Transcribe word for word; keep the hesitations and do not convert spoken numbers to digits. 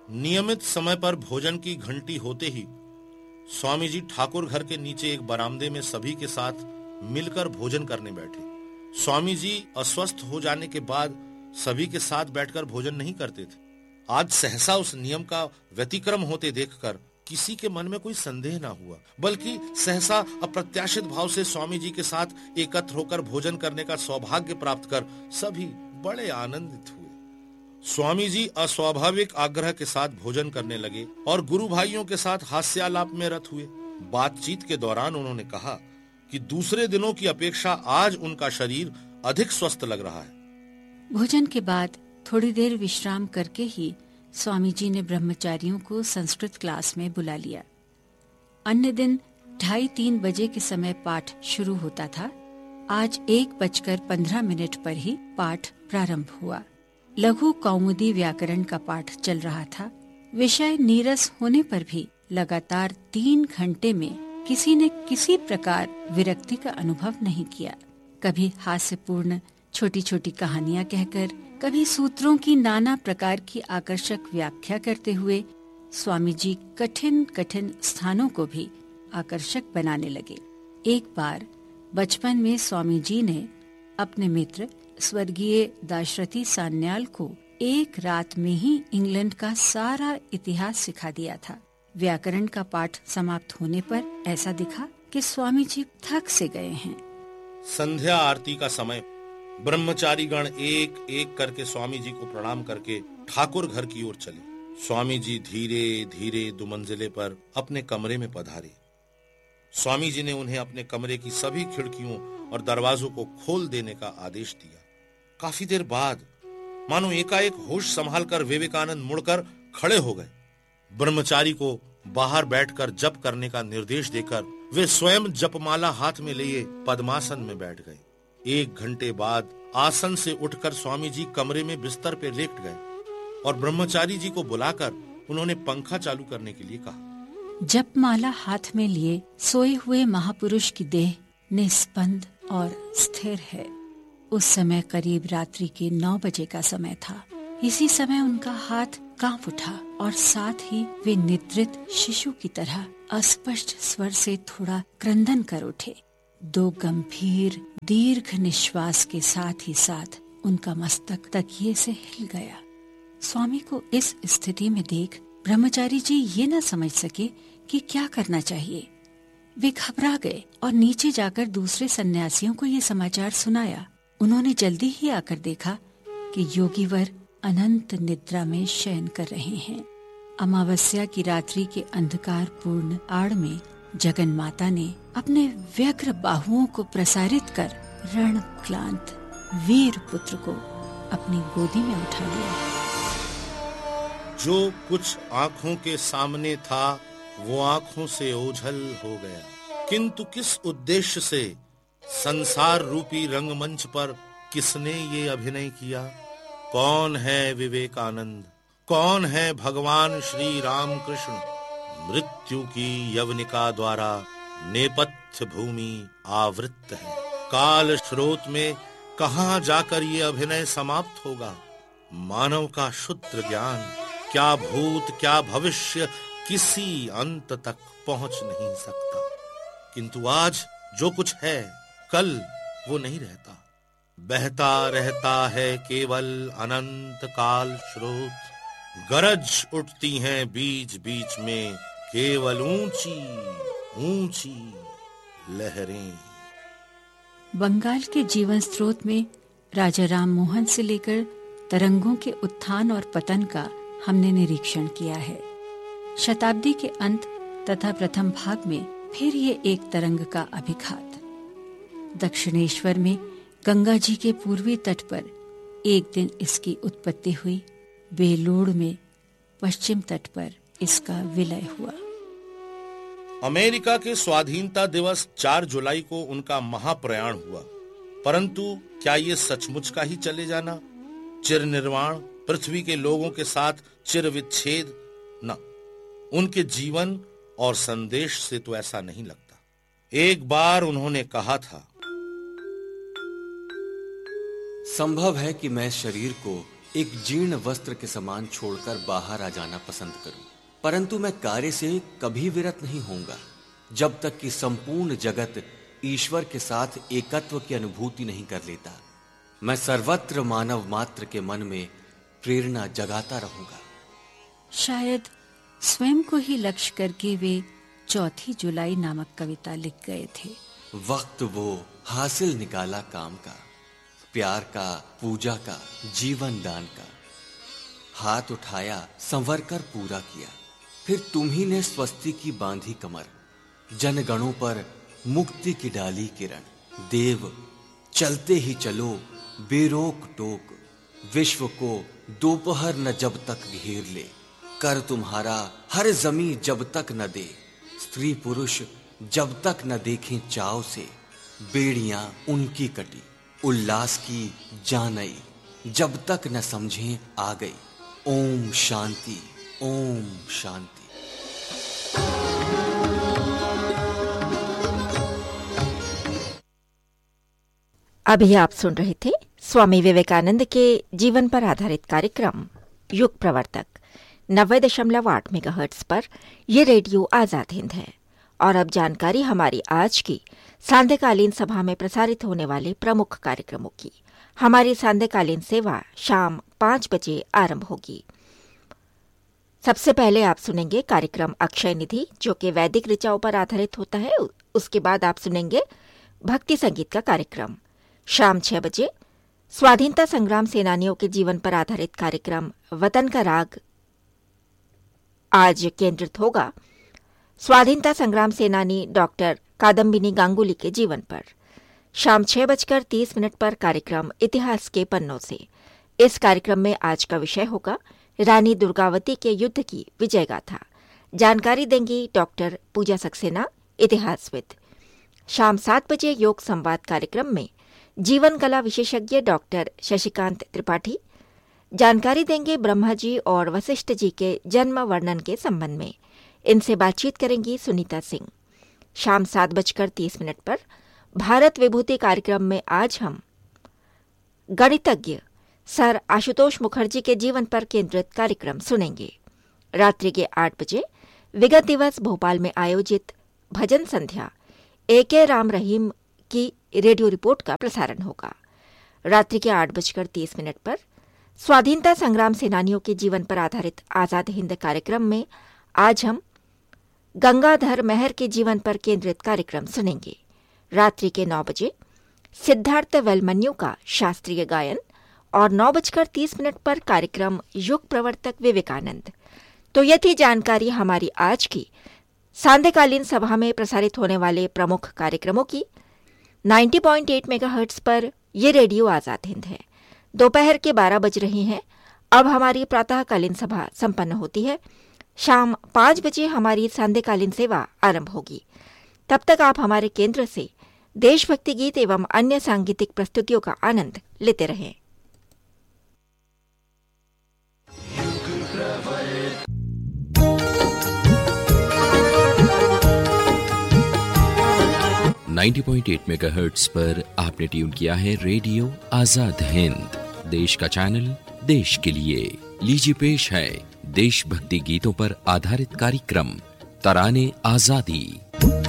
नियमित समय पर भोजन की घंटी होते ही स्वामी जी ठाकुर घर के नीचे एक बरामदे में सभी के साथ मिलकर भोजन करने बैठे। स्वामी जी अस्वस्थ हो जाने के बाद सभी के साथ बैठकर भोजन नहीं करते थे। आज सहसा उस नियम का व्यतिक्रम होते देखकर किसी के मन में कोई संदेह ना हुआ, बल्कि सहसा अप्रत्याशित भाव से स्वामी जी के साथ एकत्र होकर भोजन करने का सौभाग्य प्राप्त कर सभी बड़े आनंदित हुए। स्वामी जी अस्वाभाविक आग्रह के साथ भोजन करने लगे और गुरु भाइयों के साथ हास्यालाप में रत हुए। बातचीत के दौरान उन्होंने कहा कि दूसरे दिनों की अपेक्षा आज उनका शरीर अधिक स्वस्थ लग रहा है। भोजन के बाद थोड़ी देर विश्राम करके ही स्वामी जी ने ब्रह्मचारियों को संस्कृत क्लास में बुला लिया। अन्य दिन ढाई तीन बजे के समय पाठ शुरू होता था। आज एक बजकर पंद्रह मिनट पर ही पाठ प्रारंभ हुआ। लघु कौमुदी व्याकरण का पाठ चल रहा था। विषय नीरस होने पर भी लगातार तीन घंटे में किसी ने किसी प्रकार विरक्ति का अनुभव नहीं किया। कभी हास्यपूर्ण छोटी छोटी कहानियां कहकर, कभी सूत्रों की नाना प्रकार की आकर्षक व्याख्या करते हुए स्वामी जी कठिन कठिन स्थानों को भी आकर्षक बनाने लगे। एक बार बचपन में स्वामी जी ने अपने मित्र स्वर्गीय दाशरथी सान्याल को एक रात में ही इंग्लैंड का सारा इतिहास सिखा दिया था। व्याकरण का पाठ समाप्त होने पर ऐसा दिखा कि स्वामी जी थक से गए हैं। संध्या आरती का समय। ब्रह्मचारी गण एक एक करके स्वामी जी को प्रणाम करके ठाकुर घर की ओर चले। स्वामी जी धीरे धीरे दुमंजिले पर अपने कमरे में पधारे। स्वामी जी ने उन्हें अपने कमरे की सभी खिड़कियों और दरवाजों को खोल देने का आदेश दिया। काफी देर बाद मानो एकाएक होश संभालकर विवेकानंद मुड़कर खड़े हो गए। ब्रह्मचारी को बाहर बैठकर जप करने का निर्देश देकर वे स्वयं जपमाला हाथ में लिए पद्मासन में बैठ गए। एक घंटे बाद आसन से उठकर स्वामी जी कमरे में बिस्तर पे लेट गए और ब्रह्मचारी जी को बुलाकर उन्होंने पंखा चालू करने के लिए कहा। जपमाला हाथ में लिए सोए हुए महापुरुष की देह निस्पंद और स्थिर है। उस समय करीब रात्रि के नौ बजे का समय था। इसी समय उनका हाथ कांप उठा और साथ ही वे निद्रित शिशु की तरह अस्पष्ट स्वर से थोड़ा क्रंदन कर उठे। दो गंभीर दीर्घ निश्वास के साथ ही साथ उनका मस्तक तकिए से हिल गया। स्वामी को इस स्थिति में देख ब्रह्मचारी जी ये न समझ सके कि क्या करना चाहिए। वे घबरा गए और नीचे जाकर दूसरे सन्यासियों को ये समाचार सुनाया। उन्होंने जल्दी ही आकर देखा कि योगीवर अनंत निद्रा में शयन कर रहे हैं। अमावस्या की रात्रि के अंधकार पूर्ण आड़ में जगन माता ने अपने व्यग्र बाहुओं को प्रसारित कर रण क्लांत वीर पुत्र को अपनी गोदी में उठा लिया। जो कुछ आंखों के सामने था वो आंखों से ओझल हो गया, किंतु किस उद्देश्य से संसार रूपी रंगमंच पर किसने ये अभिनय किया? कौन है विवेकानंद? कौन है भगवान श्री रामकृष्ण? मृत्यु की यवनिका द्वारा नेपथ्य भूमि आवृत है। काल स्रोत में कहां जाकर ये अभिनय समाप्त होगा? मानव का शुद्ध ज्ञान क्या भूत क्या भविष्य किसी अंत तक पहुंच नहीं सकता, किंतु आज जो कुछ है कल वो नहीं रहता। बहता रहता है केवल अनंत काल स्रोत। गरज उठती हैं बीच बीच में केवल ऊंची ऊंची लहरें। बंगाल के जीवन स्रोत में राजा राम मोहन से लेकर तरंगों के उत्थान और पतन का हमने निरीक्षण किया है। शताब्दी के अंत तथा प्रथम भाग में फिर ये एक तरंग का अभिघात। दक्षिणेश्वर में गंगा जी के पूर्वी तट पर एक दिन इसकी उत्पत्ति हुई। बेलूड़ में पश्चिम तट पर इसका विलय हुआ। अमेरिका के स्वाधीनता दिवस चार जुलाई को उनका महाप्रयाण हुआ, परंतु क्या ये सचमुच का ही चले जाना, चिर निर्वाण, पृथ्वी के लोगों के साथ चिर विच्छेद? न, उनके जीवन और संदेश से तो ऐसा नहीं लगता। एक बार उन्होंने कहा था, संभव है कि मैं शरीर को एक जीर्ण वस्त्र के समान छोड़कर बाहर आ जाना पसंद करूं, परंतु मैं कार्य से कभी विरत नहीं होऊंगा जब तक कि संपूर्ण जगत ईश्वर के साथ एकत्व की अनुभूति नहीं कर लेता। मैं सर्वत्र मानव मात्र के मन में प्रेरणा जगाता रहूंगा। शायद स्वयं को ही लक्ष्य करके वे चौथी जुलाई नामक कविता लिख गए थे। वक्त वो हासिल निकाला काम का, प्यार का, पूजा का, जीवन दान का। हाथ उठाया, संवर कर पूरा किया। फिर तुम ही ने स्वस्ति की बांधी कमर, जनगणों पर मुक्ति की डाली किरण। देव चलते ही चलो बेरोक टोक, विश्व को दोपहर न जब तक घेर ले। कर तुम्हारा हर जमी जब तक न दे, स्त्री पुरुष जब तक न देखें चाव से। बेड़ियां उनकी कटी, उल्लास की जानई जब तक न समझें आ गई। ओम शांति, ओम शांति। अभी आप सुन रहे थे स्वामी विवेकानंद के जीवन पर आधारित कार्यक्रम युग प्रवर्तक नब्बे दशमलव आठ मेगाहर्ट्ज पर। यह रेडियो आजाद हिंद है। और अब जानकारी हमारी आज की सांध्यकालीन सभा में प्रसारित होने वाले प्रमुख कार्यक्रमों की। हमारी सांध्यकालीन सेवा शाम पांच बजे आरंभ होगी। सबसे पहले आप सुनेंगे कार्यक्रम अक्षय निधि, जो कि वैदिक ऋचाओं पर आधारित होता है। उसके बाद आप सुनेंगे भक्ति संगीत का कार्यक्रम। शाम छह बजे स्वाधीनता संग्राम सेनानियों के जीवन पर आधारित कार्यक्रम वतन का राग आज केंद्रित होगा स्वाधीनता संग्राम सेनानी डॉक्टर कादम्बिनी गांगुली के जीवन पर। शाम छह बजकर तीस मिनट पर कार्यक्रम इतिहास के पन्नों से। इस कार्यक्रम में आज का विषय होगा रानी दुर्गावती के युद्ध की विजय गाथा। जानकारी देंगी डॉक्टर पूजा सक्सेना, इतिहासविद। शाम सात बजे योग संवाद कार्यक्रम में जीवन कला विशेषज्ञ डॉक्टर शशिकांत त्रिपाठी जानकारी देंगे ब्रह्मा जी और वशिष्ठ जी के जन्म वर्णन के संबंध में। इनसे बातचीत करेंगी सुनीता सिंह। शाम सात बजकर तीस मिनट पर भारत विभूति कार्यक्रम में आज हम गणितज्ञ सर आशुतोष मुखर्जी के जीवन पर केंद्रित कार्यक्रम सुनेंगे। रात्रि के आठ बजे विगत दिवस भोपाल में आयोजित भजन संध्या ए के राम रहीम की रेडियो रिपोर्ट का प्रसारण होगा। रात्रि के आठ बजकर तीस मिनट पर स्वाधीनता संग्राम सेनानियों के जीवन पर आधारित आजाद हिंद कार्यक्रम में आज हम गंगाधर मेहर के जीवन पर केंद्रित कार्यक्रम सुनेंगे। रात्रि के नौ बजे सिद्धार्थ वेलमन्यु का शास्त्रीय गायन और नौ बजकर तीस मिनट पर कार्यक्रम युग प्रवर्तक विवेकानंद। तो यह थी जानकारी हमारी आज की सांध्यकालीन सभा में प्रसारित होने वाले प्रमुख कार्यक्रमों की। नब्बे पॉइंट आठ मेगाहर्ट्ज पर यह रेडियो आजाद हिंद है। दोपहर के बारह बज रहे हैं। अब हमारी प्रातःकालीन सभा संपन्न होती है। शाम पांच बजे हमारी सांध्यकालीन सेवा आरंभ होगी। तब तक आप हमारे केंद्र से देशभक्ति गीत एवं अन्य सांगीतिक प्रस्तुतियों का आनंद लेते रहें। नब्बे पॉइंट आठ मेगाहर्ट्ज पर आपने ट्यून किया है रेडियो आजाद हिंद, देश का चैनल देश के लिए। लीजिए पेश है देशभक्ति गीतों पर आधारित कार्यक्रम तराने आजादी।